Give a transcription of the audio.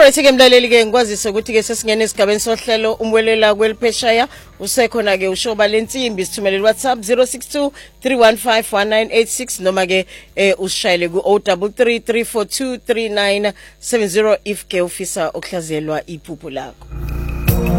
Alright ke mlaleli ke ngikwazisa ukuthi ke sesingene esigabeni sohlelo umwelela kwelipheshaya usekhona ke ushoba lensimbi sithumelele WhatsApp 062 3151986 noma ke usishayele ku 0333423970 if ke ufisa ukuhlazelwa iphupho lakho.